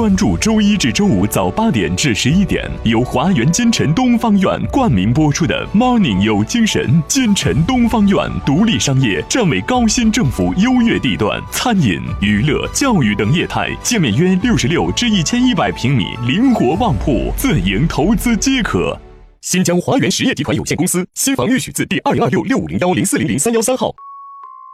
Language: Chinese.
关注周一至周五早8点至11点，由华源金城东方院冠名播出的 Morning 有精神。金城东方院独立商业，站为高新政府优越地段，餐饮、娱乐、教育等业态，界面约66至1100平米，灵活旺铺，自营投资皆可。新疆华源实业集团有限公司新房预许字第2026650104003113号。